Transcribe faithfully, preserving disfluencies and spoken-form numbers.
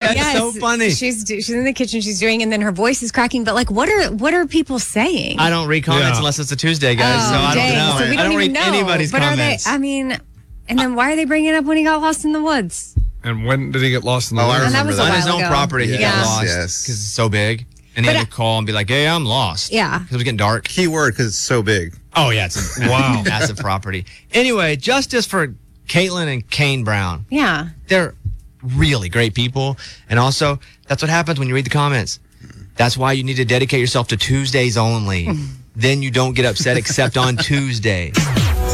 That's yes, so funny. She's do- she's in the kitchen. She's doing, and then her voice is cracking. But like, what are what are people saying? I don't read comments Yeah. unless it's a Tuesday, guys. Oh, so I dang. don't know. So we don't, I don't even read know. anybody's but comments. Are they? I mean, and then why are they bringing it up when he got lost in the woods? And when did he get lost in the Oh, I woods? And that remember was a On that. his while own ago. property, he Yes, got lost yes. because it's so big, and he But had I- to call and be like, "Hey, I'm lost." Yeah. because it was getting dark. Key word, because it's so big. Oh yeah, it's a Wow. massive property. Anyway, justice for Caitlin and Kane Brown. Yeah. They're really great people, and also that's what happens when you read the comments. That's why you need to dedicate yourself to Tuesdays only. Then you don't get upset except on Tuesday.